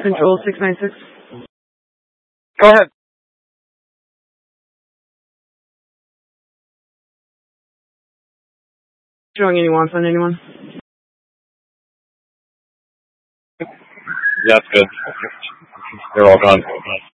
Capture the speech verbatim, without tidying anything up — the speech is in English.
Control six nine six. Go ahead. Showing any wants on anyone? Yeah, that's good. They're all gone.